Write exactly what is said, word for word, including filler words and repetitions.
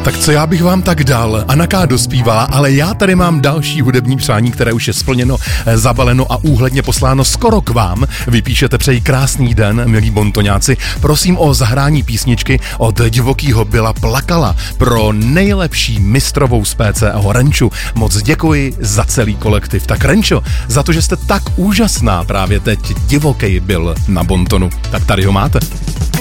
Tak co já bych vám tak dal? Anna K. dospívala, ale já tady mám další hudební přání, které už je splněno, zabaleno a úhledně posláno skoro k vám. Vypíšete přeji krásný den, milí bontoňáci. Prosím o zahrání písničky od divokýho Byla Plakala pro nejlepší mistrovou z P C a Renču. Moc děkuji za celý kolektiv. Tak Renčo, za to, že jste tak úžasná právě teď, divoký byl na bontonu. Tak tady ho máte.